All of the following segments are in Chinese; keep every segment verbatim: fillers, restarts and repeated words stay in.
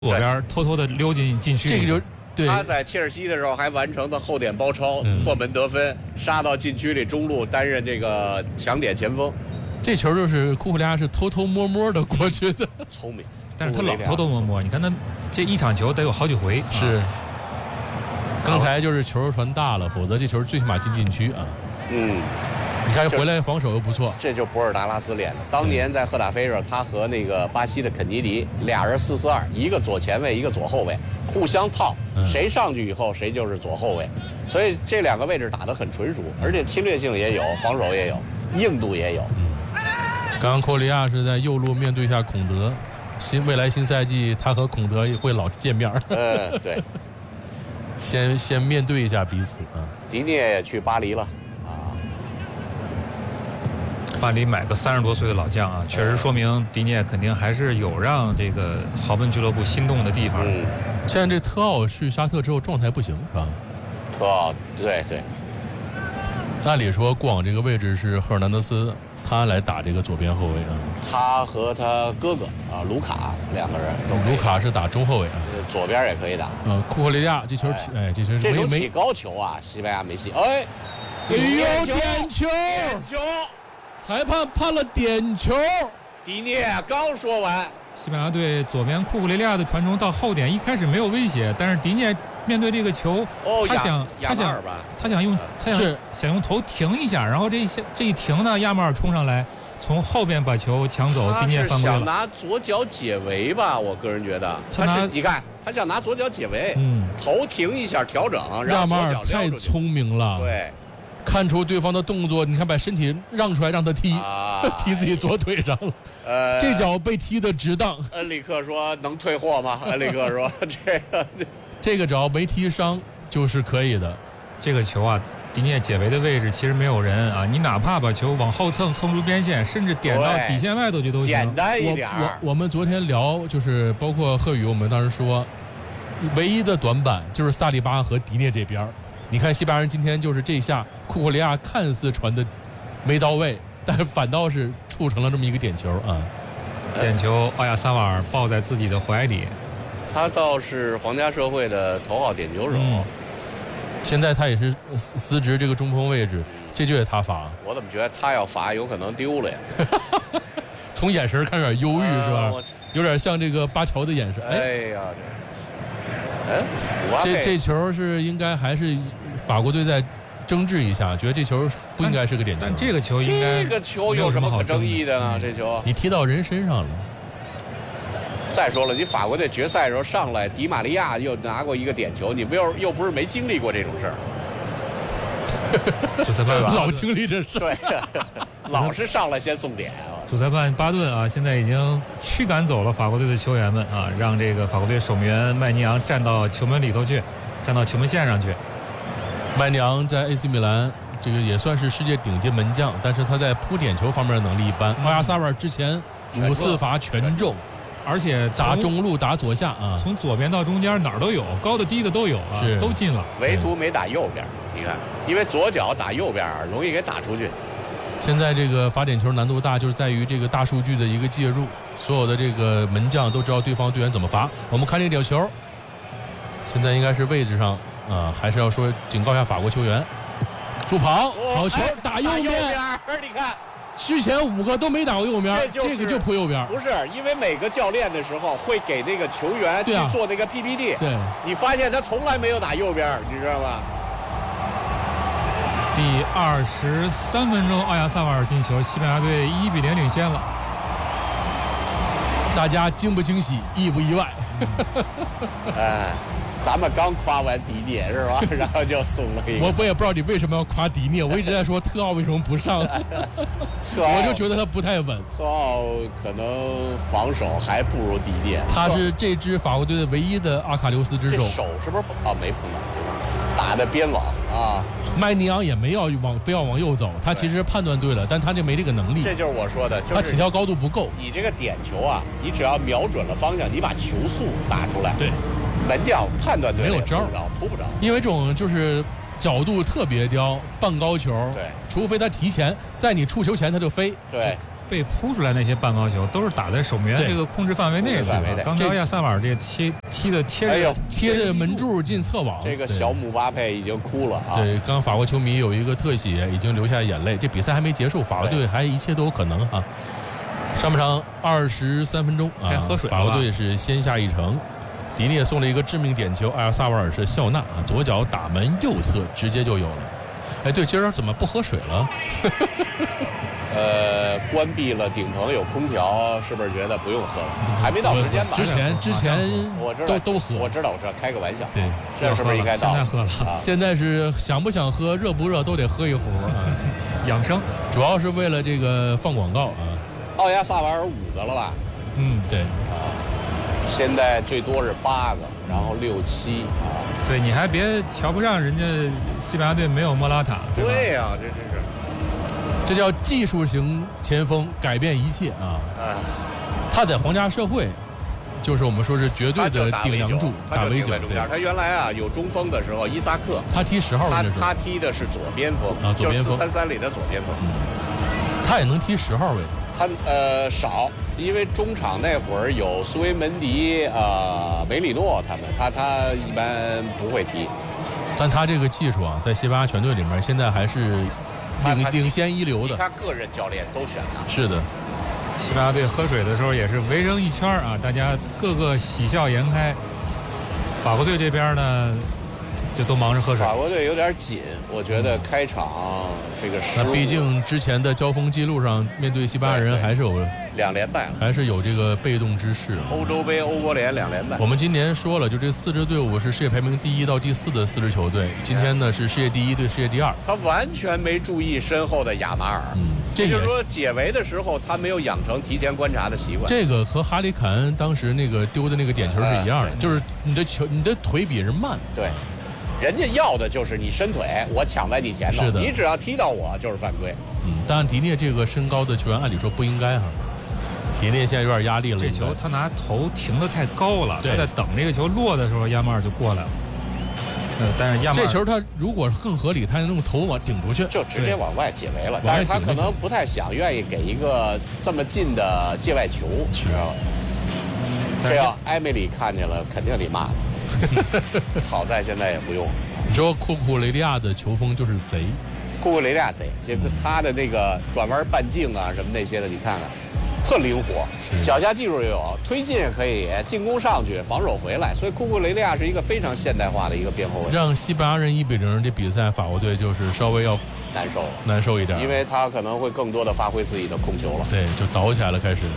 左边偷偷的溜进禁区， 这个就对。 他在切尔西的时候还完成的后点包抄， 嗯、 破门得分，杀到禁区里中路担任这个抢点前锋。 这球就是库库利亚是偷偷摸摸的过去的， 聪明。 但是他老偷偷摸摸，你看他这一场球得有好几回。 是。啊、刚才就是球传大了，否则这球最起码进禁区啊。 嗯。 你看回来防守又不错， 这就博尔达拉斯练的。当年在赫塔菲时候，他和那个巴西的肯尼迪俩人四四二，一个左前卫，一个左后卫，互相套，谁上去以后谁就是左后卫。所以这两个位置打得很纯熟，而且侵略性也有，防守也有，硬度也有。 嗯、刚刚库利亚是在右路面对一下孔德，新未来新赛季他和孔德会老见面。 嗯，对。 先先面对一下彼此啊。 迪涅也去巴黎了。 巴黎买个三十多岁的老将啊，确实说明迪涅肯定还是有让这个豪门俱乐部心动的地方。 嗯， 现在这特奥去沙特之后状态不行是吧？ 特奥对对。 按理说过往这个位置是赫尔南德斯他来打这个左边后卫啊。 他和他哥哥啊卢卡两个人都。 卢卡是打中后卫啊。 左边也可以打。 嗯，库克利亚这球哎，哎这球这种起高球啊，西班牙没戏。哎， 哎呦点球！ 点球！ 裁判判了点球， 迪涅刚说完， 西班牙队左边库库雷利亚的传中到后点，一开始没有威胁，但是迪涅面对这个球， 哦、 他想他想他想用他想想用头停一下，然后这一下这一停呢，亚马尔冲上来，从后边把球抢走，迪涅犯规了。 他是想拿左脚解围吧？我个人觉得，他是你看他想拿左脚解围， 嗯， 头停一下调整， 亚马尔太聪明了， 对。 看出对方的动作，你看把身体让出来让他踢，啊、踢自己左腿上了。呃，这脚被踢的值当。 恩里克说：“能退货吗？”恩里克说：“这个， 这个只要没踢伤就是可以的。 这个球啊，迪涅解围的位置其实没有人啊，你哪怕把球往后蹭，蹭出边线，甚至点到底线外头就都行。 简单一点。 我我我们昨天聊，就是包括贺宇，我们当时说，唯一的短板就是萨利巴和迪涅这边。你看西班牙人今天就是这一下，库库利亚看似传的没到位，但反倒是促成了这么一个点球啊！ 点球，奥亚萨瓦尔抱在自己的怀里。 他倒是皇家社会的头号点球手， 嗯、现在他也是司职这个中锋位置，这就得他罚。 我怎么觉得他要罚有可能丢了呀？ 从眼神看有点忧郁、呃、是吧？有点像这个巴乔的眼神。 哎呀，这，哎， 这这球是应该还是？法国队在争执一下，觉得这球不应该是个点球。 但这个球应该这个球有什么可争议的呢？这球你踢到人身上了。 再说了，你法国队决赛的时候上来，迪玛利亚又拿过一个点球，你不又又不是没经历过这种事儿。主裁判老经历这事， 对，老是上来先送点。 主裁判巴顿啊，现在已经驱赶走了法国队的球员们啊，让这个法国队守门员麦尼昂站到球门里头去。站到球门线上去。 麦尼昂在 A C 米兰这个也算是世界顶级门将，但是他在扑点球方面的能力一般。奥亚萨瓦尔之前五次罚全中， 而且打中路打左下啊， 从左边到中间哪儿都有，高的低的都有啊， 是都进了， 唯独没打右边。你看，因为左脚打右边容易给打出去。 现在这个罚点球难度大，就是在于这个大数据的一个介入，所有的这个门将都知道对方队员怎么罚。我们看这个点球。现在应该是位置上啊，还是要说警告一下法国球员，助跑，好球，打右边， 你看， 之前五个都没打过右边， 这, 这个就扑右边。 不是，因为每个教练的时候会给那个球员去做那个 P P T， 对， 你发现他从来没有打右边，你知道吗？ 第二十三分钟，奥亚萨瓦尔进球，西班牙队一比零领先了。 大家惊不惊喜，意不意外？ 哎，咱们刚夸完迪涅是吧？然后就送了一个。 我我也不知道你为什么要夸迪涅，我一直在说特奥为什么不上，我就觉得他不太稳。 特奥可能防守还不如迪涅。 他是这支法国队的唯一的阿卡留斯之手。 手是不是啊？没碰到，打的边网啊。 麦尼昂也没要往非要往右走，他其实判断对了，但他就没这个能力。 这就是我说的，就是、 他起跳高度不够。 你这个点球啊，你只要瞄准了方向，你把球速打出来， 对， 门将判断对了， 没有招， 扑不着，扑不着。 因为这种就是角度特别刁，半高球， 对， 除非他提前在你触球前他就飞， 对， 被扑出来那些半高球，都是打在守门员这个控制范围内去的。刚才奥亚萨瓦尔这踢踢的贴着、哎、 贴着门柱进侧网， 这个小姆巴佩已经哭了啊！ 对，刚法国球迷有一个特写，已经流下眼泪。这比赛还没结束，法国队还一切都有可能啊！上半场二十三分钟啊， 喝水法国队是先下一城。迪涅送了一个致命点球，埃尔萨瓦尔是笑纳啊，左脚打门右侧直接就有了。哎，对，今儿怎么不喝水了？ 呃，关闭了顶棚有空调，是不是觉得不用喝了？还没到时间吧？ 之前之前我知道都都喝， 我知道我知道，开个玩笑。 对， 这是不是应该到？ 现在喝了、 啊，现在是想不想喝，热不热都得喝一壶， 养生， 主要是为了这个放广告啊。 奥亚萨瓦尔五个了吧？ 嗯，对啊。现在最多是八个，然后六七啊。 对，你还别瞧不上人家西班牙队没有莫拉塔。 对呀、啊，这这是， 这叫技术型前锋改变一切啊！ 啊， 他在皇家社会，就是我们说是绝对的顶梁柱， 打围九。 他原来啊有中锋的时候，伊萨克， 他踢十号位的时候， 他踢的是左边锋啊，左边锋， 三三里的左边锋。 嗯，他也能踢十号位。 他呃少，因为中场那会儿有苏维门迪、呃梅里诺他们，他他一般不会踢。 但他这个技术啊，在西班牙全队里面现在还是领领先一流的。 他个人教练都选他。 是的， 西班牙队喝水的时候也是围成一圈啊，大家个个喜笑颜开。法国队这边呢，就都忙着喝水。 法国队有点紧，我觉得开场这个失误。 那毕竟之前的交锋记录上，面对西班牙人还是有两连败了， 还是有这个被动之势。 欧洲杯、欧国联两连败。 我们今年说了，就这四支队伍是世界排名第一到第四的四支球队。今天呢是世界第一对世界第二。 他完全没注意身后的亚马尔。 嗯，这也就是说解围的时候他没有养成提前观察的习惯。 这个和哈里凯恩当时那个丢的那个点球是一样的，呃、就是你的球，你的腿比人慢。 对。人家要的就是你伸腿，我抢在你前头， 是的， 你只要踢到我就是犯规。 嗯，当然迪涅这个身高的球员，按理说不应该哈。迪涅现在有点压力了。 这球他拿头停得太高了，他在等这个球落的时候，亚马尔就过来了。呃，但是亚马尔这球他如果更合理，他用头往顶出去， 就直接往外解围了。但是他可能不太想，愿意给一个这么近的界外球， 是吧？这要埃梅里看见了，肯定得骂他。好在现在也不用。 你说库库雷利亚的球风就是贼， 库库雷利亚贼，这个他的那个转弯半径啊什么那些的，你看看，特灵活，脚下技术也有，推进也可以，进攻上去，防守回来，所以库库雷利亚是一个非常现代化的一个边后卫。 让西班牙人一比零这比赛，法国队就是稍微要难受难受一点， 因为他可能会更多的发挥自己的控球了。 对，就倒起来了，开始。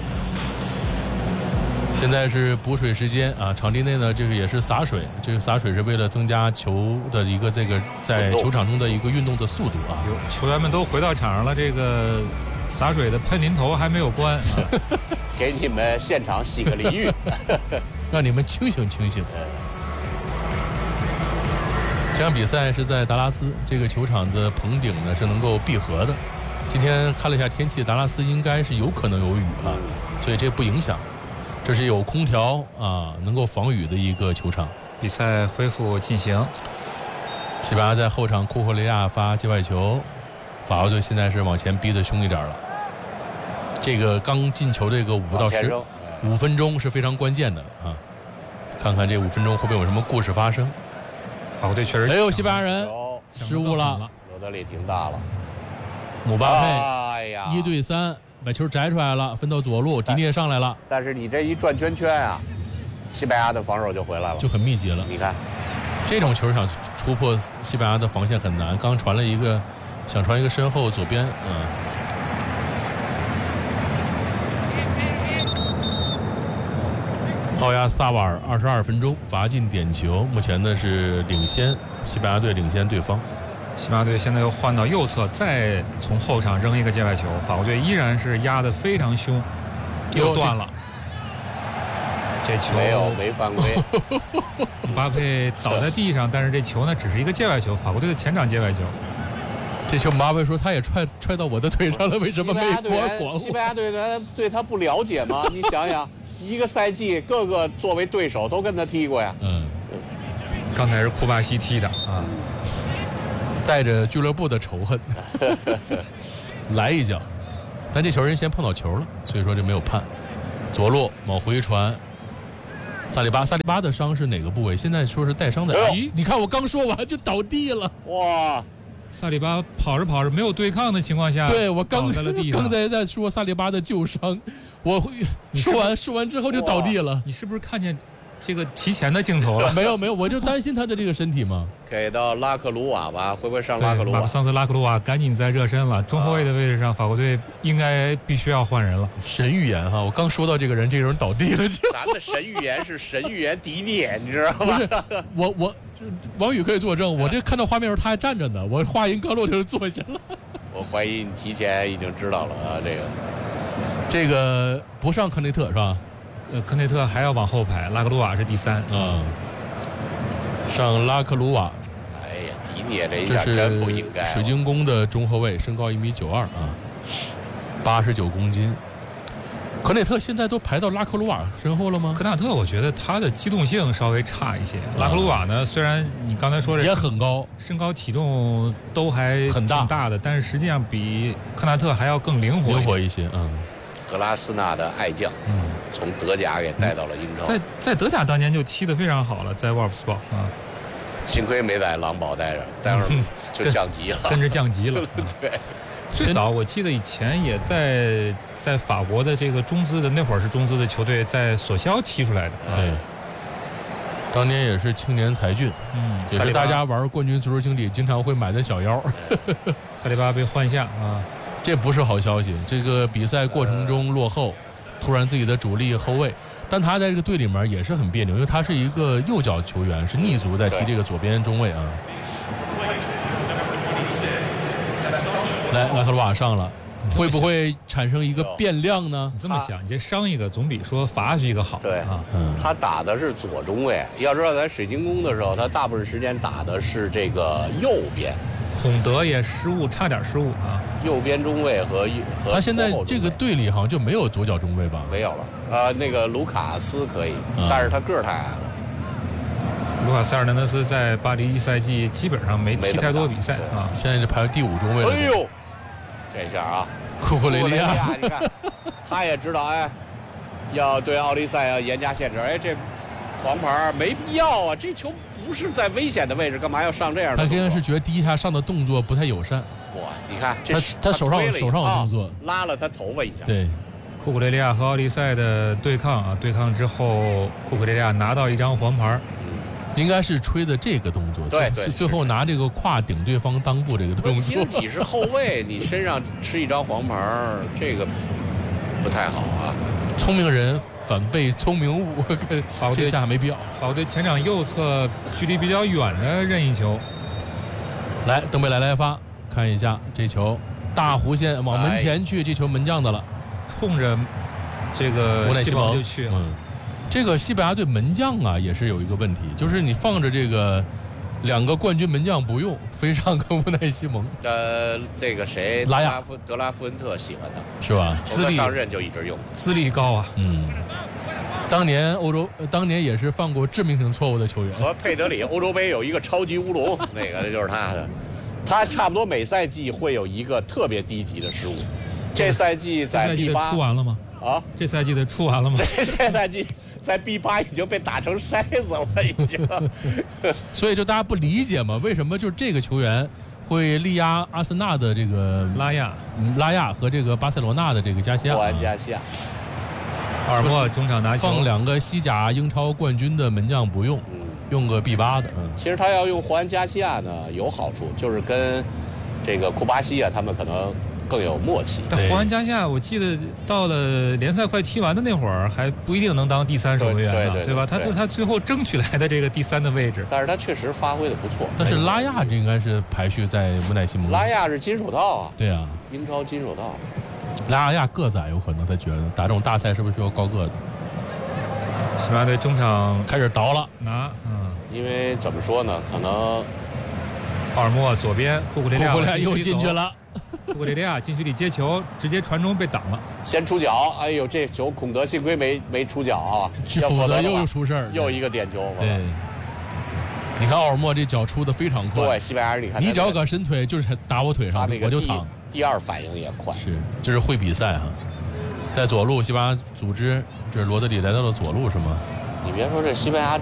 现在是补水时间啊，场地内呢这个也是洒水，这个洒水是为了增加球的一个这个在球场中的一个运动的速度啊。 球员们都回到场上了，这个洒水的喷淋头还没有关，啊、 给你们现场洗个淋浴， 让你们清醒清醒。这场比赛是在达拉斯，这个球场的棚顶呢是能够闭合的。今天看了一下天气，达拉斯应该是有可能有雨啊，所以这不影响。这是有空调啊，能够防雨的一个球场。 比赛恢复进行， 西班牙在后场库库雷亚发界外球，法国队现在是往前逼得凶一点了。这个刚进球这个五到十五分钟是非常关键的啊，看看这五分钟会不会有什么故事发生。 法国队确实， 哎呦，西班牙人失误了， 罗德里挺大了， 姆巴佩， 哎呀， 一对三。把球摘出来了，分到左路，迪涅上来了。 但是你这一转圈圈啊，西班牙的防守就回来了， 就很密集了。 你看， 这种球想突破西班牙的防线很难。刚传了一个，想传一个身后左边，嗯。奥亚萨瓦尔二十二分钟罚进点球，目前呢是领先，西班牙队领先对方。 西班牙队现在又换到右侧，再从后场扔一个界外球，法国队依然是压得非常凶，又断了。这球没有没犯规， 姆巴佩倒在地上，但是这球呢只是一个界外球，法国队的前场界外球。 这球姆巴佩说他也踹踹到我的腿上了，为什么没管我？ 西班牙队员对他不了解吗？你想想，一个赛季各个作为对手都跟他踢过呀。 嗯， 刚才是库巴西踢的啊。 带着俱乐部的仇恨来一脚， 但这球人先碰到球了，所以说这没有判。左路往回传，萨利巴，萨利巴的伤是哪个部位？现在说是带伤的。 哎你看我刚说完就倒地了。 哇！ 萨利巴跑着跑着没有对抗的情况下， 对我刚倒在了地上。 刚才在说萨利巴的旧伤，我说完说完之后就倒地了。 你是不是看见这个提前的镜头了？ 没有没有，我就担心他的这个身体嘛。 给到拉克鲁瓦吧，会不会上拉克鲁瓦？ 马克桑斯拉克鲁瓦赶紧在热身了，中后卫的位置上，法国队应该必须要换人了。 神预言哈，我刚说到这个人，这个人倒地了。 咱们的神预言是神预言迪涅，你知道吗？ 不是，我我王宇可以作证，我这看到画面的时候他还站着呢，我话音刚落就坐下了。 我怀疑你提前已经知道了啊，这个这个不上科内特是吧？ 呃，科内特还要往后排，拉克鲁瓦是第三啊、嗯，上拉克鲁瓦。 哎呀，迪涅这一这下真不应该。 水晶宫的中后卫，身高一米九二啊，八十九公斤。科内特现在都排到拉克鲁瓦身后了吗？ 科纳特，我觉得他的机动性稍微差一些。拉克鲁瓦呢，虽然你刚才说的也很高， 身高体重都还很大挺大的，但是实际上比科纳特还要更灵活灵活一些。嗯， 格拉斯纳的爱将，嗯，从德甲给带到了英超， 在在德甲当年就踢得非常好了，在沃尔夫斯堡啊， 幸亏没在狼堡待着，待会儿就降级了， 跟着降级了。 对。 最早我记得以前也在在法国的这个中资的那会儿是中资的球队，在索肖踢出来的。 对，当年也是青年才俊， 嗯， 也是大家玩冠军足球经理经常会买的小妖。 萨利巴被换下啊， 这不是好消息。这个比赛过程中落后，突然自己的主力后卫，但他在这个队里面也是很别扭，因为他是一个右脚球员，是逆足在踢这个左边中卫啊。来，拉克鲁瓦上了，会不会产生一个变量呢？ 你这么想，你这伤一个总比说罚下去一个好。 对啊， 嗯，他打的是左中卫。要知道，在水晶宫的时候，他大部分时间打的是这个右边。 孔德也失误，差点失误啊。 右边中卫和和他现在这个队里好像就没有左脚中卫吧？ 没有了。呃，那个卢卡斯可以，嗯、但是他个儿太矮了。 卢卡斯·尔南德斯在巴黎一赛季基本上没踢太多比赛啊， 现在是排第五中卫了。 哎呦！这下啊， 库库雷利亚， 你看，他也知道，哎，要对奥利赛要严加限制。哎，这黄牌没必要啊，这球不是在危险的位置，干嘛要上这样的？ 他应该是觉得第一下上的动作不太友善。 哇，你看这他他手上手上有动作， 拉了他头发一下。 对， 库库雷利亚和奥利赛的对抗啊，对抗之后，库库雷利亚拿到一张黄牌。 应该是吹的这个动作， 对对， 最后拿这个胯顶对方裆部这个动作。 其实你是后卫，你身上吃一张黄牌，这个不太好啊。 聪明人反被聪明误，这下没必要。 法国队前场右侧距离比较远的任意球， 来，登贝莱来发，看一下这球大弧线往门前去，这球门将的了， 冲着这个西蒙就去了。 嗯这个西班牙队门将啊，也是有一个问题，就是你放着这个两个冠军门将不用，非上个乌奈西蒙。 呃，那个谁， 拉亚夫德拉夫恩特喜欢他， 是吧？ 资历上任就一直用， 资历高啊。 嗯，当年欧洲，当年也是犯过致命性错误的球员。 和佩德里欧洲杯有一个超级乌龙，那个就是他的。他差不多每赛季会有一个特别低级的失误。这赛季在 B 八出完了吗？ 啊， 这赛季的出完了吗？ 这这赛季。在 B 八已经被打成筛子了，已经。 所以就大家不理解嘛，为什么就是这个球员会力压阿森纳的这个拉亚、 拉亚和这个巴塞罗那的这个加西亚？ 霍安加西亚。 奥尔莫中场拿球， 放两个西甲英超冠军的门将不用，嗯、用个 B 八的。嗯， 其实他要用霍安加西亚呢，有好处，就是跟这个库巴西啊，他们可能更有默契。 但霍安加西亚，我记得到了联赛快踢完的那会儿，还不一定能当第三守门员呢， 对, 对, 对, 对吧？他他最后争取来的这个第三的位置， 但是他确实发挥的不错。 但是拉亚这应该是排序在乌奈西蒙。 拉亚是金手套啊， 对啊， 英超金手套。 拉亚个子矮，有可能他觉得打这种大赛是不是需要高个子？ 西班牙队中场开始倒了， 拿，嗯， 因为怎么说呢，可能奥尔莫左边，库库雷利亚又进去了。 库库雷利亚禁区里接球，直接传中被挡了， 先出脚，哎呦，这球孔德幸亏没没出脚啊， 否则又出事儿， 又一个点球。 对，你看奥尔莫这脚出的非常快， 对，西班牙人你看， 你只要搁伸腿就是打我腿上，我就躺。 第二反应也快。 是，这是会比赛哈，在左路，西班牙组织，这是罗德里来到了左路是吗？ 你别说这西班牙